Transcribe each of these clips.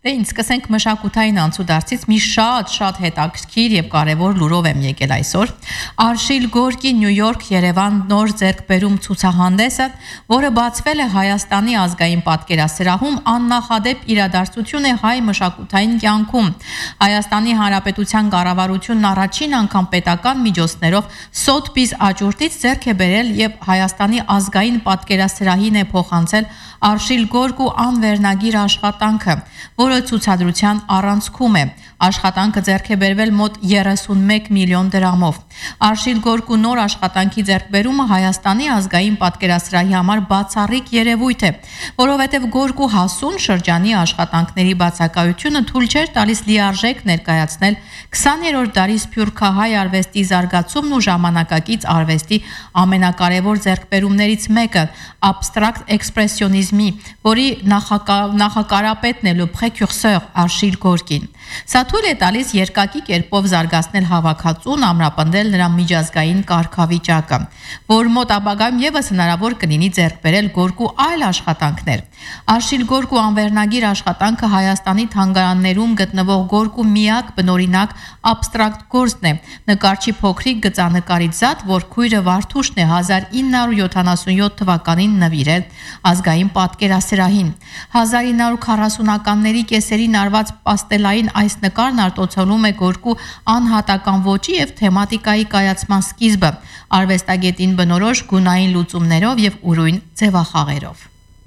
Դե ինձ սկսենք մշակութային անցուդարձից մի շատ հետաքրքիր եւ կարեւոր լուրով եմ եկել այսօր։ Արշիլ Գորկի Նյու Յորք Երևան նոր ձեռքբերում ցուցահանդեսը, որը բացվել է Հայաստանի ազգային պատկերասրահում, աննախադեպ իրադարձություն է հայ մշակութային կյանքում։ Հայաստանի Հանրապետության կառավարությունն առաջին անգամ պետական միջոցներով Սոթբիզ աճուրդից ձեռք է բերել եւ Հայաստանի ազգային պատկերասրահին է փոխանցել Արշիլ Գորկու անվերնագիր աշխատանքը, որը ցուցադրության առանցքում է։ Աշխատանքը ձեռք է բերվել մոտ 31 միլիոն դրամով։ Արշիլ Գորկու նոր աշխատանքի ձեռքբերումը Հայաստանի ազգային պատկերասրահի համար բացառիկ երևույթ է, որովհետև Գորկու հասուն շրջանի աշխատանքների բացակայությունը թույլ չէր տալիս լիարժեք ներկայացնել 20-րդ դարի սփյուռքահայ արվեստի զարգացումն ու ժամանակակից արվեստի ամենակարևոր ձեռքբերումներից մեկը՝ աբստրակտ էքսպրեսիոնիզմի, որի նախակարապետն է le précurseur Արշիլ Գորկին։ Սա թույլ է տալիս երկակի կերպով զարգացնել հավաքածուն, ամրապնդել նրա միջազգային կարգավիճակը, որ մոտ ապագայում եւս հնարավոր կլինի ձեռք բերել Գորկու այլ աշխատանքներ։ Արշիլ Գորկու անվերնագիր աշխատանքը Հայաստանի թանգարաններում գտնվող Գորկու միակ բնօրինակ աբստրակտ գործն է։ Նկարչի փոքրիկ գծանկարից զատ, որ քույրը Վարդուշն է 1977 թվականին նվիրել ազգային պատկերասրահին։ 1940-ականների կեսերին արված պաստելային այս նկարն արտացոլում է Գորկու անհատական ոճի եւ թեմատիկայի կայացման սկիզբը, արվեստագետին բնորոշ գունային լուծումներով եւ ուրույն ձևախաղերով։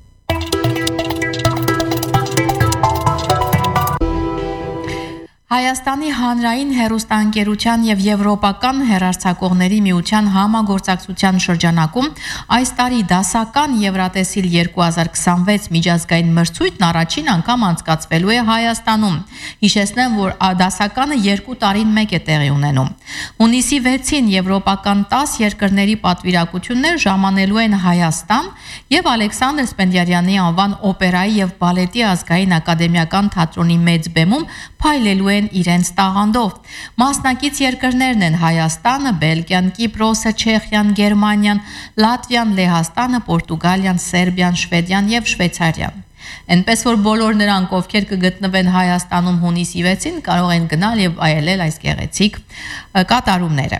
Հայաստանի հանրային հեռուստաընկերության եւ Եվրոպական հեռարձակողների միության համագործակցության շրջանակում այս տարի դասական Եվրատեսիլ 2026 միջազգային մրցույթն առաջին անգամ անցկացվելու է Հայաստանում։ Հիշեցնեմ, որ դասականը 2 տարին մեկ է տեղի ունենում։ Հունիսի 6-ին եվրոպական 10 երկրների պատվիրակություններ ժամանելու են Հայաստան եւ Ալեքսանդր Սպենդիարյանի անվան օպերայի եւ բալետի ազգային ակադեմիական թատրոնի մեծ բեմում փայլելու են իրենց տաղանդով։ Մասնակից երկրներն են Հայաստանը, Բելգիան, Կիպրոսը, Չեխիան, Գերմանիան, Լատվիան, Լեհաստանը, Պորտուգալիան, Սերբիան, Շվեդիան եւ Շվեյցարիան։ Այնպես որ բոլոր նրանք, ովքեր կգտնվեն Հայաստանում հունիսի 6-ին, կարող են գնալ եւ այլել այս գեղեցիկ կատարումները։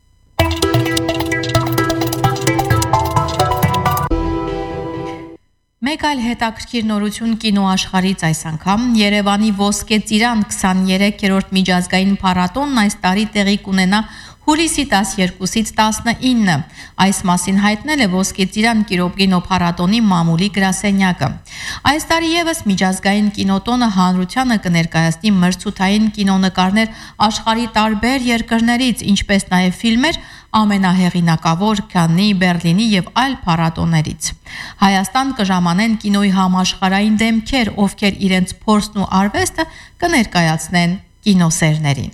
Մեկ այլ հետաքրքիր նորություն կինոաշխարհից այս անգամ Երևանի Ոսկե ծիրան 23-րդ միջազգային փառատոնն այս տարի տեղի կունենա հուլիսի 12-ից 19։ Այս մասին հայտնել է Ոսկե ծիրան կինո փառատոնի մամուլի գրասենյակը։ Այս տարի եւս միջազգային կինոտոնը հանրությանը կներկայացնի մրցութային կինոնկարներ աշխարհի տարբեր երկրներից, ինչպես նաեւ ֆիլմեր ամենահեղինակավոր Կաննի, Բերլինի եւ այլ փառատոներից։ Հայաստան կժամանեն կինոյի համաշխարհային դեմքեր, ովքեր իրենց փորձն ու արվեստը կներկայացնեն կինոսերներին։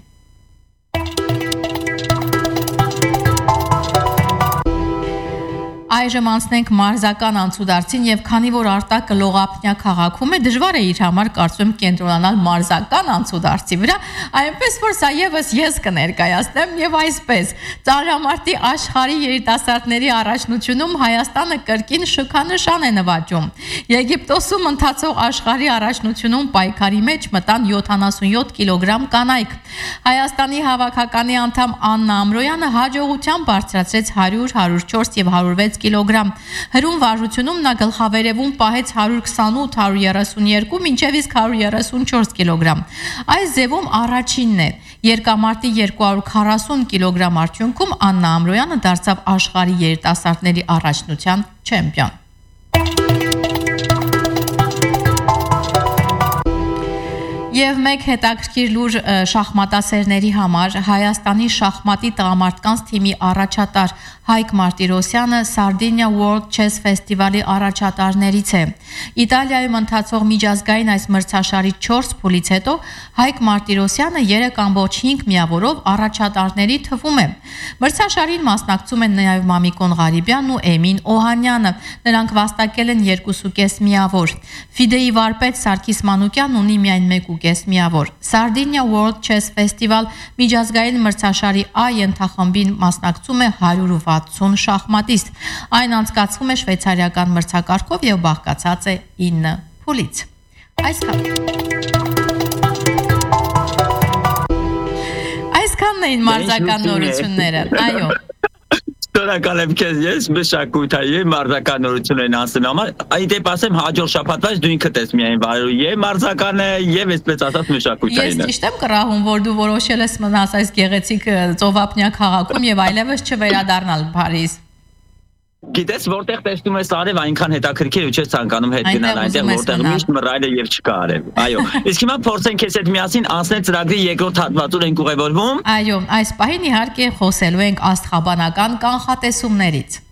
Այժմ անցնենք մարզական անցուդարձին եւ քանի որ Արտակը լողափնյա քաղաքում է, դժվար է իր համար կարծում կենտրոնանալ մարզական անցուդարձի վրա, այնպես որ սա եւս ես կներկայացնեմ եւ այսպես ծանրամարտի աշխարհի երիտասարդների առաջնությունում Հայաստանը կրկին շքանշան է նվաճում։ Եգիպտոսում ընթացող աշխարհի առաջնությունում պայքարի մեջ մտան 77 կիլոգրամ կանայք։ Հայաստանի հավաքականի անդամ Աննա Ամրոյանը հաջողությամբ բարձրացրեց 100, 104 եւ 106 կիլոգրամ։ Հրում վարժությունում նա գլխավերևում պահեց 128, 132, մինչև իսկ 134 կիլոգրամ։ Այս ձևում առաջինն է։ Երկամարտի 240 կիլոգրամ արդյունքում Աննա Ամրոյանը դարձավ աշխարհի երիտասարդների առաջնության չեմպիոն։ Եվ մեկ հետաքրքիր լուր շախմատասերների համար Հայաստանի շախմատի տղամարդկանց թիմի առաջատար Հայկ Մարտիրոսյանը Sardinia World Chess Festival-ի առաջատարներից է։ Իտալիայում ընթացող միջազգային այս մրցաշարի 4 փուլից հետո Հայկ Մարտիրոսյանը 3.5 միավորով առաջատարների թվում է։ Մրցաշարին մասնակցում են նաև Մամիկոն Ղարիբյանն ու Էմին Օհանյանը։ Նրանք վաստակել են 2.5 միավոր։ Ֆիդեի վարպետ Սարգիս Մանուկյանն ունի միայն 1.5 միավոր։ Sardinia World Chess Festival միջազգային մրցաշարի A ենթախմբին մասնակցում է 160 շախմատիստ։ Այն անցկացվում է շվեյցարիական մրցակարգով եւ բաղկացած է 9 փուլից։ Այսքանն էին մարզական նորությունները, այո։ Շնորհակալ եմ քեզ, ես մշակութային մարզական նորություն են ասում համար, այդպես ասեմ հաջորդ շաբաթվա դու ինքդ ես միայն վարելու եւ մարզականը եւ այսպես ասած մշակութայինը։ Ես ճիշտ եմ կռահում, որ դու որոշել ես մնաս այս գեղեցիկ ծովափնյա քաղաքում եւ այլևս չվերադառնալ Փարիզ։ Գիտես որտեղ տեսնում ես արև այնքան հետաքրքիր ու չես ցանկանում հետ գնալ այնտեղ որտեղ միշտ մռայլ է եւ չկա արև։ Այո։ Իսկ հիմա փորձենք քեզ հետ միասին անցնել ծրագրի երկրորդ հատվածում ենք ուղևորվում։ Այո, այս պահին իհարկե խոսելու ենք աստղաբանական կանխատեսումներից։